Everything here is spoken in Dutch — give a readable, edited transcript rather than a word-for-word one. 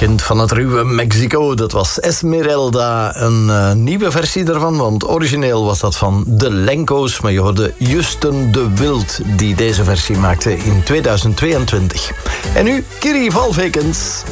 Kind van het ruwe Mexico, dat was Esmeralda. Een nieuwe versie daarvan, want origineel was dat van de Lenko's. Maar je hoorde Justin de Wild die deze versie maakte in 2022. En nu Kiri Valvekens.